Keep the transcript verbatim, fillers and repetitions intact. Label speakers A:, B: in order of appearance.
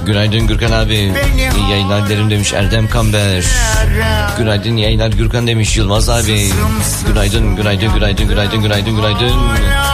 A: Günaydın Gürkan abi. İyi yayınlar derim demiş Erdem Kamber. Günaydın yayınlar Gürkan demiş Yılmaz abi. Günaydın günaydın günaydın günaydın günaydın günaydın.